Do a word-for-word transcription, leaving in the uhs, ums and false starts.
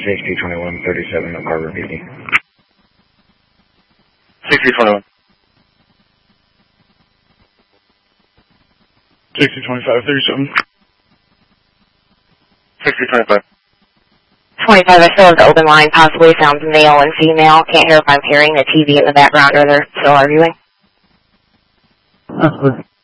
sixty twenty-one thirty-seven, no Carver P D. sixty twenty-one. sixty twenty-five thirty-seven. sixty twenty-five. twenty-five, I still have the open line, possibly sounds male and female. Can't hear if I'm hearing the T V in the background or they're still arguing. Possibly.